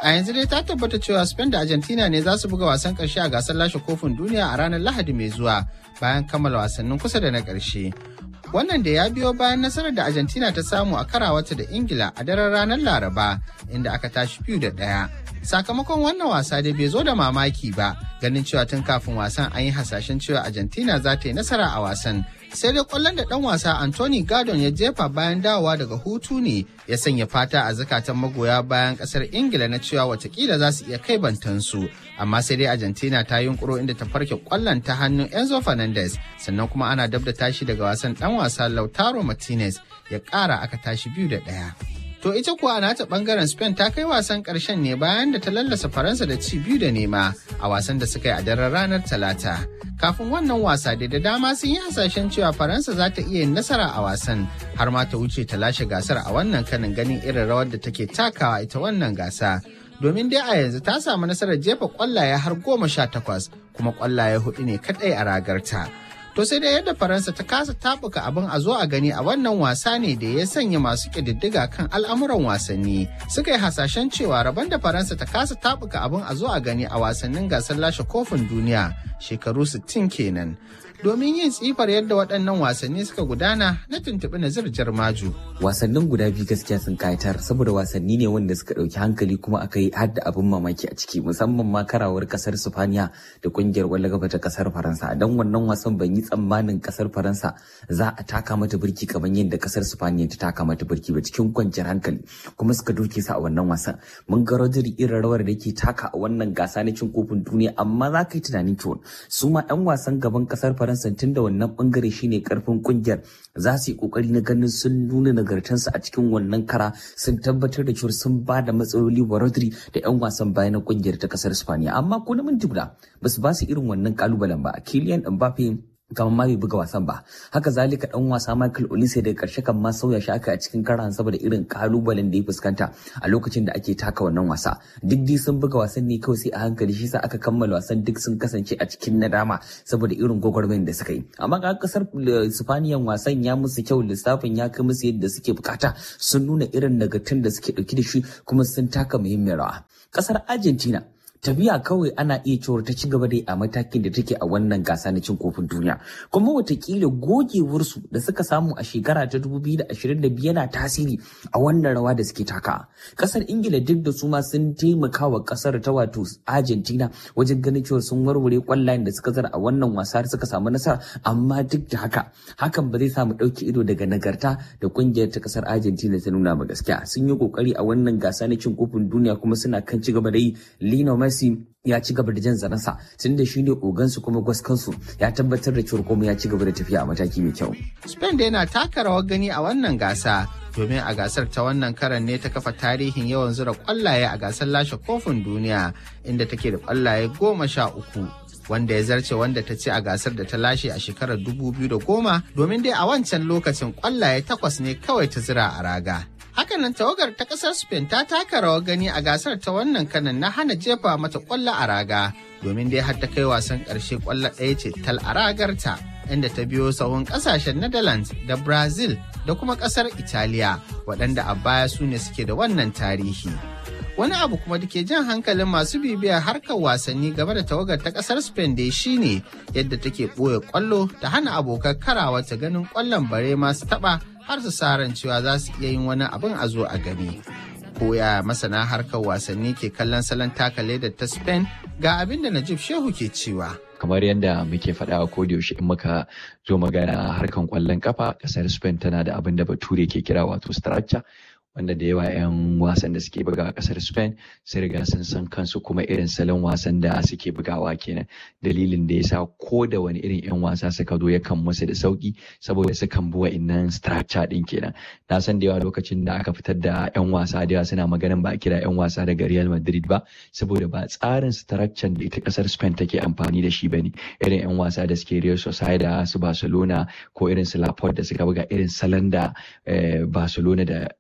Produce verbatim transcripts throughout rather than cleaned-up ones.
A yanzu dai ta tabbata cewa Spain da Argentina ne za su buga wasan ƙarshe a gasar lashe kofin duniya a ranar Lahadi mai zuwa bayan kammala wasannin kusa da na ƙarshe. Wannan da ya biyo bayan nasarar da Argentina ta samu a karawarta da Ingila a daren ranar Laraba inda aka tashi biyu da ɗaya. Sakamakon wannan wasa dai bai zo da mamaki ba, ganin cewa tun kafin wasan an yi hasashen cewa Argentina za ta yi nasara a wasan. Sai dai kwallon da ɗan wasa Anthony Gordon ya jefa bayan dawowa daga hutu ne ya sanya fata a zukatan magoya bayan ƙasar Ingila na cewa watakila za su iya kai bantansu. Amma sai dai Argentina ta yunkuro inda ta farke kwallon ta hannun Enzo Fernandez, sannan kuma ana dab da tashi daga wasan ɗan wasa Lautaro Martinez ya ƙara aka tashi biyu da ɗaya. To ita kuwa a nata bangaren Spain ta kai wasan ƙarshen ne bayan da ta lallasa Faransa da ci biyu da nema a wasan da suka yi a daren ranar Talata. Kafin wannan wasa dai da dama sun yi hasashen cewa Faransa za ta iya yin nasara a wasan har ma ta wuce ta lashe gasar a wannan kanin ganin irin rawar da take takawa ita wannan gasa. Domin dai a yanzu ta samu nasarar jefa kwallaye har goma sha takwas kuma kwallaye hudu ne kadai a ragarta. To sai dai yadda Faransa ta kasa tabuka abin a zo a gani a wannan wasa ne da ya sanya masu ƙididdiga kan al'amuran wasanni suka yi hasashen cewa rabon da Faransa ta kasa tabuka abin a zo a gani a wasannin gasar lashe kofin duniya shekaru sittin kenan. Domin yin tsifar yadda waɗannan wasanni suka gudana na tuntuɓi Nazir Jarmaju. Wasannin guda biyu gaskiya sun kayatar saboda wasanni ne wanda suka ɗauki hankali kuma aka yi hadda abin mamaki a ciki, musamman ma karawar ƙasar Sifaniya da ƙungiyar ƙwallon kafa ta ƙasar Faransa. Don wannan wasan ban yi tsammanin ƙasar Faransa za a taka mata birki kamar yadda ƙasar Sifaniya ta taka mata birki ba cikin kwanciyar hankali kuma suka doke su a wannan wasan. Mun ga Rodri irin rawar da ke taka a wannan gasa na cin kofin duniya, amma za ka yi tunanin cewa su ma 'yan wasan gaban ƙasar Faransa tun da wannan bangare shine karfin kungiyar za su yi kokari na ganin sun nuna nagartansu a cikin wannan kara, sun tabbatar da cewa sun ba da matsaloli wa Rodri da 'yan wasan baya na kungiyar ta kasar Spaniya. Amma ko na minti guda ba su ba su irin wannan kalubalen ba. Kylian Mbappe kamar ma bai buga wasan ba, haka zalika dan wasa Michael Olise daga karshe kan ma sauya shi aka a cikin karan saboda irin kalubalen da ya fuskanta a lokacin da ake taka wannan wasa. Duk dai sun buga wasan ne kawai sai a hankali, shi sa aka kammala wasan duk sun kasance a cikin nadama saboda irin gwagwarmayar da suka yi. Amma ga kasar Sifaniyan wasan ya musu kyau, lissafin ya kai musu yadda suke bukata, sun nuna irin nagartun da suke dauki da shi kuma sun taka muhimmiyar rawa. Kasar Argentina tafiya kawai ana iya cewar ta ci gaba da a matakin da take a wannan gasa na cin kofin duniya, kuma watakila gogewarsu da suka samu a shekara ta dubu biyu da ashirin da biyu yana tasiri a wannan rawa da suke taka. Kasar Ingila duk da su ma sun taimaka wa kasar ta wato Argentina wajen ganin cewa sun warware kwallayen da suka zara a wannan wasa suka samu nasara, amma duk da haka hakan ba zai samu ɗauki ido daga nagarta da kungiyar ta kasar Argentina ta nuna ba. Gaskiya sun yi kokari a wannan gasa na cin kofin duniya kuma suna kan ci gaba da yi. Lionel Messi ya ci gaba da jan zaransa tun da shi ne ogansu kuma gwaskansu, ya tabbatar da cewa kuma ya ci gaba da tafiya a mataki mai kyau. Spain da yana taka rawar gani a wannan gasa domin a gasar ta wannan karan ne ta kafa tarihin yawan zura kwallaye a gasar lashe kofin duniya inda take da kwallaye goma sha uku. Wanda ya zarce wanda ta ci a gasar da ta lashe a shekarar dubu biyu da goma, domin dai a wancan lokacin kwallaye takwas ne kawai ta zira a raga. Hakanan tawagar ta kasar Spain ta taka rawar gani a gasar ta wannan kanan na hana jefa mata kwallo a raga, domin dai har ta kai wasan ƙarshe kwallo ɗaya ce tal a ragarta, inda ta biyo sahun ƙasashen Netherlands da Brazil da kuma ƙasar Italiya, waɗanda a baya su ne suke da wannan tarihi. Wani abu kuma da ke jan hankalin masu bibiyar harkar wasanni game da tawagar ta kasar Spain dai shine yadda take ɓoye kwallo ta hana abokan karawa ta ganin kwallon bare masu taɓa har su sa ran cewa za su iya yin wani abin a zo a gani. Ko ya masana harkar wasanni ke kallon salon taka ledar ta Spain, ga abin da Najib Shehu ke cewa. Kamar yadda muke faɗa a yaushe in muka zo magana harkan kwallon kafa, ƙasar Spain tana da abin da Bature ke kira wato structure, wanda da yawa 'yan wasan da suke buga a kasar Spain sai riga sun san kansu kuma irin salon wasan da suke bugawa kenan. Dalilin da yasa ko da wani irin 'yan wasa suka zo yakan musu da sauki saboda sukan bi wa'innan structure din kenan. Na san da yawa lokacin da aka fitar da 'yan wasa da yawa suna maganin ba a kira 'yan wasa daga Real Madrid ba saboda ba tsarin structure da ita kasar Spain take amfani da shi bane. Irin 'yan wasa da suke Real Sociedad, su Barcelona ko irin su Laporte da suka buga irin salon da Barcelona da Sociedad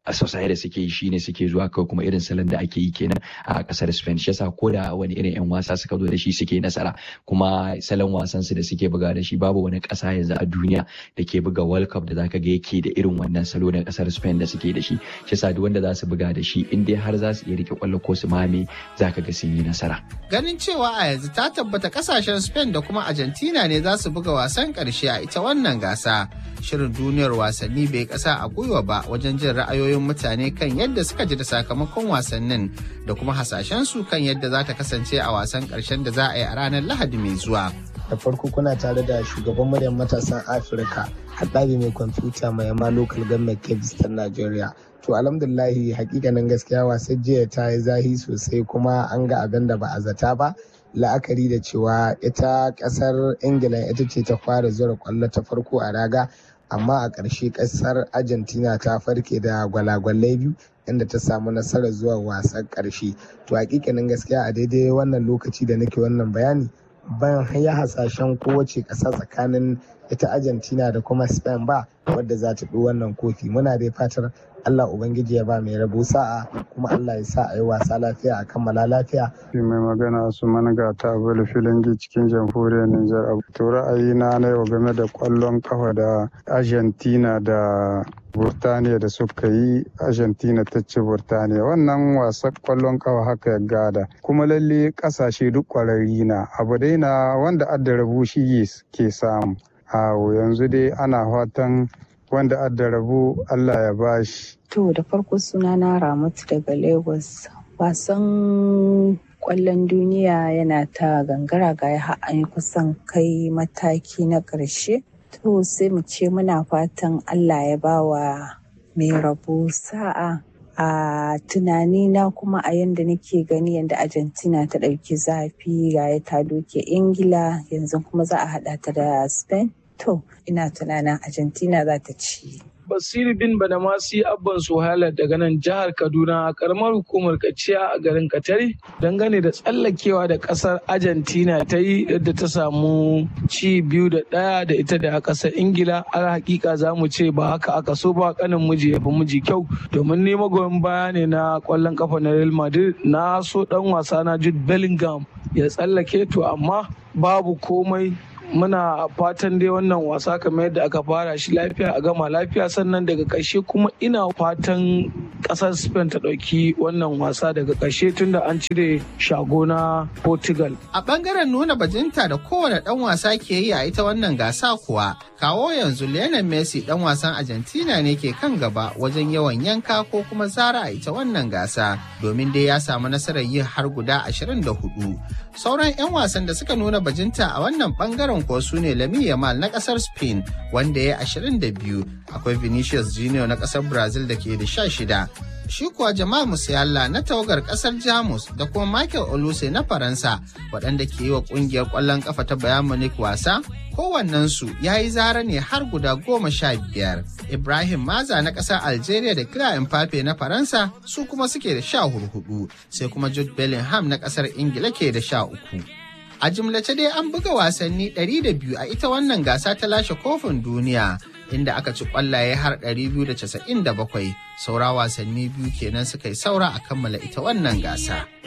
baya da suke yi shine suke zuwa kawai kuma irin salon da ake yi kenan a kasar Spain shi yasa ko da wani irin yan wasa suka zo da shi suke nasara kuma salon wasan su da suke buga da shi babu wani kasa yanzu a duniya da ke buga World Cup da zaka ga yake da irin wannan salo na kasar Spain da suke da shi shi yasa duk wanda za su buga da shi in dai har za su iya rike kwallo ko su mame zaka ga sun yi nasara. Ganin cewa a yanzu ta tabbata kasashen Spain da kuma Argentina ne za su buga wasan karshe a ita wannan gasa. Shirin duniyar wasanni bai kasa a gwiwa ba wajen jin ra'ayoyin mutane kan yadda suka ji da sakamakon wasannin da kuma hasashen su kan yadda za ta kasance a wasan karshen da za a yi a ranar Lahadi mai zuwa. Da farko kuna tare da shugaban muryar matasan Afirka haɗari mai kwamfuta mai yamma local government kebis ta Najeriya. To alhamdulillahi hakikanin gaskiya wasan jiya ta yi zahi sosai kuma an ga abin da ba a zata ba. La'akari da cewa ita kasar Ingila ita ce ta fara zura kwallo ta farko a raga amma a ƙarshe kasar Argentina ta farke da gwalagwalai biyu inda ta samu nasarar zuwa wasan ƙarshe. To hakikanin gaskiya a daidai wannan lokaci da nake wannan bayani ban ya hasashen kowace ƙasa tsakanin ita Argentina da kuma Spain ba wadda za ta ɗi wannan kofi. Muna dai fatar Allah Ubangiji ya ba mai rabo sa'a kuma Allah ya sa a yi wasa lafiya a kammala lafiya. Mai magana su managa ta bala filangi cikin jamhuriyar Nijar. To ra'ayina na yau game da kwallon kafa da Argentina da Burtaniya da suka yi Argentina ta ci Burtaniya. Wannan wasan kwallon kafa haka ya gada. Kuma lalle kasashe duk kwararri na abu dai na wanda adda rabu shi ke samu. Awo yanzu dai ana fatan wanda adda rabu Allah ya bashi. To da farko sunana Ramatu daga Lagos. Wasan kwallon duniya yana ta gangara ga ya an kusan kai mataki na ƙarshe. To sai mu ce muna fatan Allah ya bawa mai rabo sa'a. A tunanina kuma a yanda nake gani yanda Argentina ta ɗauki zafi ga ya ta doke Ingila yanzu kuma za a haɗa ta da Spain. To, ina tunanin Argentina za ta ci. Basiru bin Badamasi Abban Suhaila daga nan jihar Kaduna a karamar hukumar Kaciya a garin Katari dangane da tsallakewa da kasar Argentina ta yi yadda ta samu ci biyu da ɗaya da ita da kasar Ingila. A hakika za mu ce ba haka aka so ba kanin miji ya fi miji kyau domin ne magoyin baya ne na kwallon kafa na Real Madrid na so dan wasa na Jude Bellingham ya tsallake to amma babu komai. Muna fatan dai wannan wasa kamar yadda aka fara shi lafiya a gama lafiya sannan daga ƙarshe kuma ina fatan ƙasar Spain ta ɗauki wannan wasa daga ƙarshe tunda an cire shago na Portugal. A ɓangaren nuna bajinta da kowane ɗan wasa ke yi a ita wannan gasa kuwa kawo yanzu Lionel Messi ɗan wasan Argentina ne ke kan gaba wajen yawan yanka ko kuma zara a ita wannan gasa domin dai ya samu nasarar yin har guda ashirin da hudu. Sauran 'yan wasan da suka nuna bajinta a wannan bangaren ko su ne Lamine Yamal na kasar Spain wanda ya ashirin da biyu, akwai Vinicius Junior na kasar Brazil da ke da sha shida. Shi kuwa Jamal Musiala na tawagar kasar Jamus da kuma Michael Olise na Faransa waɗanda ke yi wa ƙungiyar ƙwallon ƙafa ta Bayern Munich wasa, kowannensu ya yi zara ne har guda goma sha biyar. Ibrahim Maza na ƙasar Algeria da Kylian Mbappe na Faransa su kuma suke da sha hudu, sai kuma Jude Bellingham na ƙasar Ingila ke da sha uku. A jumlace dai an buga wasanni ɗari da biyu a ita wannan gasa ta lashe kofin duniya inda aka ci kwallaye har ɗari biyu da casa'in da bakwai, saura wasanni biyu kenan suka yi saura a kammala ita wannan gasa.